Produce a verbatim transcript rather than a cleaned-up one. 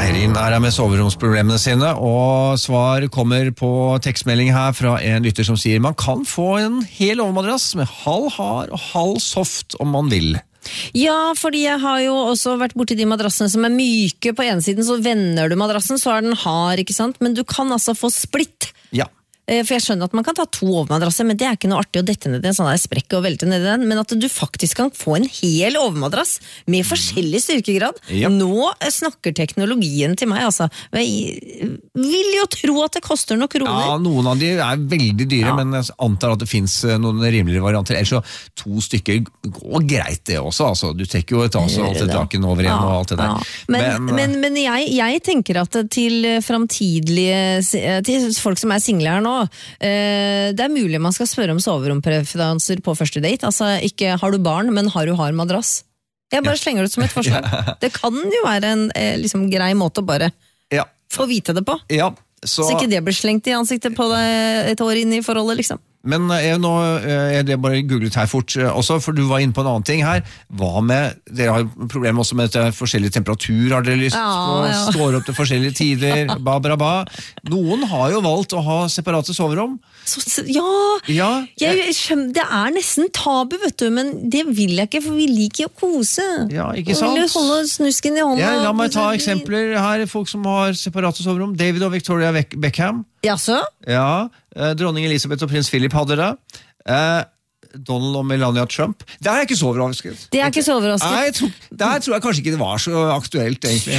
Eirin er her med soveromsproblemene sine, og svar kommer på tekstmelding her fra en lytter som sier man kan få en hel overmadrass med halv hard og halv soft om man vil. Ja, fordi jeg har jo også vært borti de madrassene som er myke. På ene siden så vender du madrassen, så er den hard, ikke sant? Men du kan altså få splitt. Ja. For jeg skjønner at man kan ta to overmadrasser, men det er ikke noe artig å dette ned i en sånn der sprekk og velte ned i den, men at du faktisk kan få en hel overmadrass med forskjellig styrkegrad. Ja. Nå snakker teknologien til meg, altså. Jeg vil jo tro at det koster noen kroner. Ja, noen av de er veldig dyre, Ja. men jeg antar at det finnes noen rimeligere varianter. Ellers så to stykker går greit det også, altså. Du trekker jo et altså, alt et laken over igjen og alt det der. Ja. Men, men, men jeg, jeg tenker at til framtidige, til folk som er single her nå, det er mulig man skal spørre om soverompreferanser på første date. Altså ikke har du barn, men har du hard madrass? Jeg bare slenger det som et forslag. Det kan jo være en liksom, grei måte å bare ja. få vite det på. Ja, så... så ikke det blir slengt i ansiktet på deg et år inn i forholdet, liksom. Men jeg, nå, jeg, jeg bare googlet her fort også, for du var inne på en annen ting her. Hva med, dere har problemer også med dette, forskjellige temperatur, har dere lyst Ja, på, ja. står opp til forskjellige tider, ba, bra, ba. Noen har jo valgt å ha separate soverom. Så, så, ja, Ja, jeg, skjønner, det er nesten tabu, vet du, men det vil jeg ikke, for vi liker jo å kose. Ja, ikke Vi sant? vil holde snusken i hånda. Ja, la meg ta eksempler her, folk som har separate soverom. David og Victoria Beck- Beckham. Jaså? Ja, eh, dronning Elisabeth og prins Philip hadde det. Eh, Donald og Melania Trump. Det er jeg ikke så overrasket. Det er ikke så overrasket. Nei, jeg tror, der tror jeg kanskje ikke det var så aktuelt, egentlig.